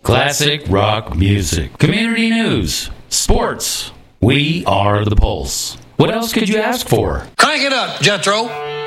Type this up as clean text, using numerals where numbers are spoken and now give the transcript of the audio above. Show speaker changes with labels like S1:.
S1: Classic rock music, community news, sports. We are the Pulse. What else could you ask for?
S2: Crank it up, Jethro.